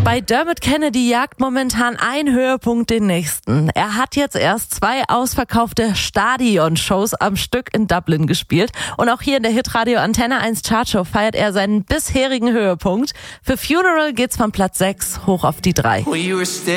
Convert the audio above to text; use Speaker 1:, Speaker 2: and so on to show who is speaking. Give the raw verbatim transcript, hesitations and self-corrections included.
Speaker 1: Bei Dermot Kennedy jagt momentan ein Höhepunkt den nächsten. Er hat jetzt erst zwei ausverkaufte Stadion-Shows am Stück in Dublin gespielt. Und auch hier in der Hitradio Antenne eins Chartshow feiert er seinen bisherigen Höhepunkt. Für Funeral geht's von Platz sechs hoch auf die drei.